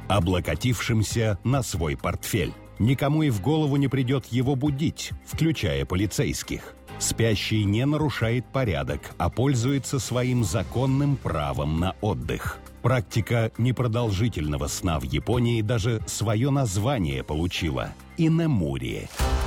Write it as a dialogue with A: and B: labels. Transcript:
A: облокотившимся на свой портфель. Никому и в голову не придет его будить, включая полицейских. Спящий не нарушает порядок, а пользуется своим законным правом на отдых. Практика непродолжительного сна в Японии даже свое название получила – инэмури.